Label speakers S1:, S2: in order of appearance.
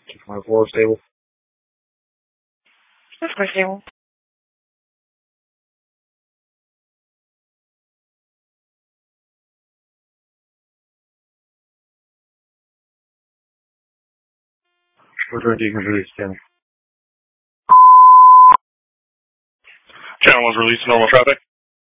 S1: 2.4 stable.
S2: That's quite stable.
S1: Return to release channel.
S3: Channel 1's released normal traffic.